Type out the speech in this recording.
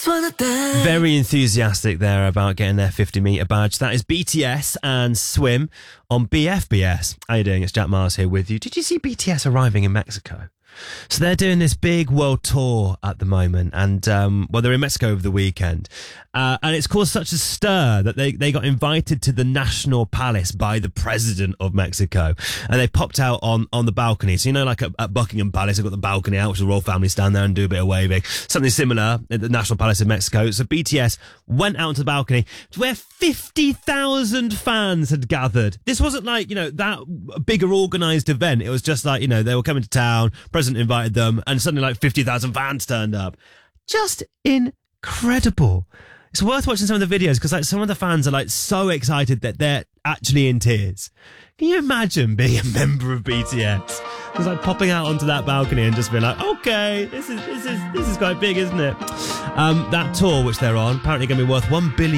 Very enthusiastic there about getting their 50-metre badge. That is BTS and Swim on BFBS. How you doing? It's Jack Mars here with you. Did you see BTS arriving in Mexico? So they're doing this big world tour at the moment, and they're in Mexico over the weekend, and it's caused such a stir that they got invited to the National Palace by the President of Mexico, and they popped out on the balcony. So, you know, like at Buckingham Palace, they've got the balcony out, which the royal family stand there and do a bit of waving. Something similar at the National Palace in Mexico. So BTS went out onto the balcony to where 50,000 fans had gathered. This wasn't like, you know, that bigger organised event. It was just like, you know, they were coming to town, President invited them, and suddenly like 50,000 fans turned up. Just incredible. It's worth watching some of the videos because like some of the fans are like so excited that they're actually in tears. Can you imagine being a member of BTS? It's like popping out onto that balcony and just being like, okay, this is quite big, isn't it? That tour which they're on apparently going to be worth $1 billion.